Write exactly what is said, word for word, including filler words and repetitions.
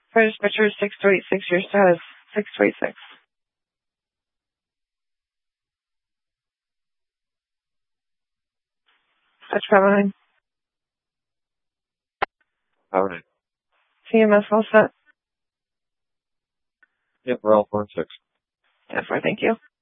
For dispatcher six two eight six, your status six two eight six. Touch five oh nine. All right. C M S all set? Yep, we're all four and six. ten four, thank you.